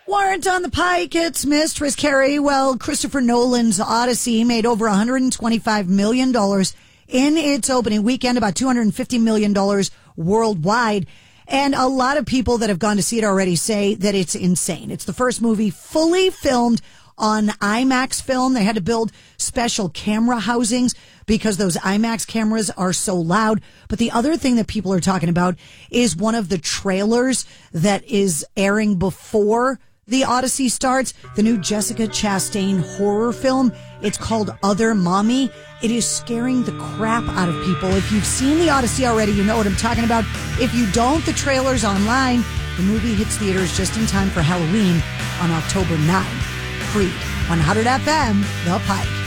Warrant on the Pike, it's Mistress Carrie. Well, Christopher Nolan's Odyssey made over $125 million in its opening weekend, about $250 million worldwide. And a lot of people that have gone to see it already say that it's insane. It's the first movie fully filmed on IMAX film. They had to build special camera housings because those IMAX cameras are so loud. But the other thing that people are talking about is one of the trailers that is airing before the Odyssey starts, the new Jessica Chastain horror film. It's called Other Mommy. It is scaring the crap out of people. If you've seen the Odyssey already, you know what I'm talking about. If you don't, the trailer's online. The movie hits theaters just in time for Halloween on October 9th. Free 100 FM, The Pike.